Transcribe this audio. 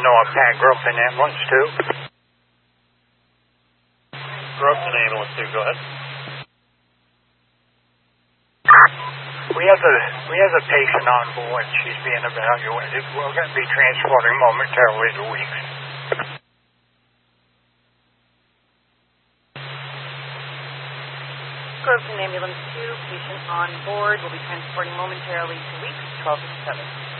Noah Pat Grofton Ambulance 2. Grofton Ambulance 2, go ahead. We have a patient on board. She's being evaluated. We're going to be transporting momentarily to Weeks. Grofton Ambulance 2, patient on board. Will be transporting momentarily to Weeks, 12:57.